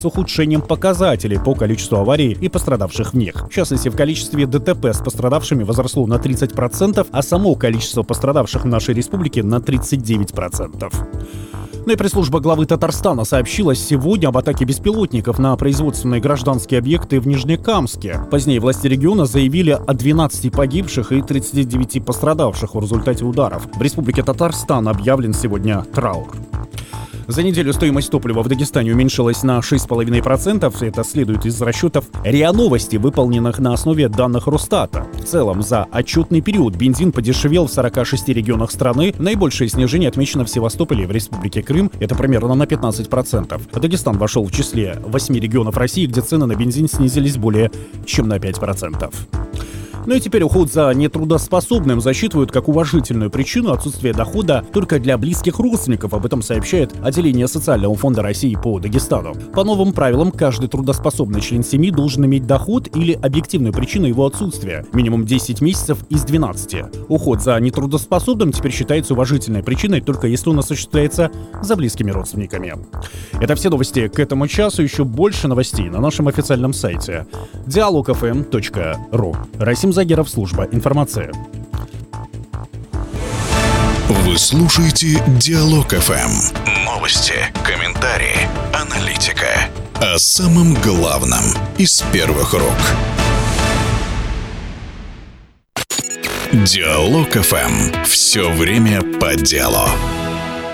с ухудшением показателей по количеству аварий и пострадавших в них. В частности, в количестве ДТП с пострадавшими возросло на 30%, а само количество пострадавших в нашей республике на 39%. Ну и пресс-служба главы Татарстана сообщила сегодня об атаке беспилотников на производственные и гражданские объекты в Нижнекамске. Позднее власти региона заявили о 12 погибших и 39 пострадавших в результате ударов. В республике Татарстан объявлен сегодня траур. За неделю стоимость топлива в Дагестане уменьшилась на 6,5%. Это следует из расчетов РИА Новости, выполненных на основе данных Росстата. В целом, за отчетный период бензин подешевел в 46 регионах страны. Наибольшее снижение отмечено в Севастополе и в Республике Крым. Это примерно на 15%. Дагестан вошел в числе 8 регионов России, где цены на бензин снизились более чем на 5%. Ну и теперь уход за нетрудоспособным засчитывают как уважительную причину отсутствия дохода только для близких родственников. Об этом сообщает отделение Социального фонда России по Дагестану. По новым правилам, каждый трудоспособный член семьи должен иметь доход или объективную причину его отсутствия. Минимум 10 месяцев из 12. Уход за нетрудоспособным теперь считается уважительной причиной, только если он осуществляется за близкими родственниками. Это все новости к этому часу. Еще больше новостей на нашем официальном сайте dialogfm.ru. Расим Загеров, служба информации. Вы слушаете Диалог ФМ. Новости, комментарии, аналитика. О самом главном из первых рук. Диалог ФМ. Все время по делу.